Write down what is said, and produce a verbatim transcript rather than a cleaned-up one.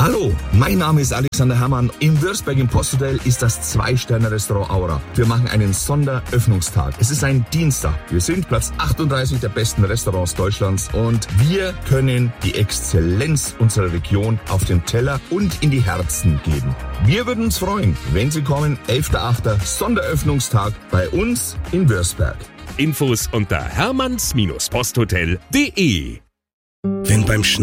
Hallo, mein Name ist Alexander Herrmann. Im Würzberg im Posthotel ist das Zwei-Sterne-Restaurant Aura. Wir machen einen Sonderöffnungstag. Es ist ein Dienstag. Wir sind Platz achtunddreißig der besten Restaurants Deutschlands und wir können die Exzellenz unserer Region auf den Teller und in die Herzen geben. Wir würden uns freuen, wenn Sie kommen. elfter achter Sonderöffnungstag bei uns in Würzberg. Infos unter hermanns Bindestrich posthotel punkt de. Wenn beim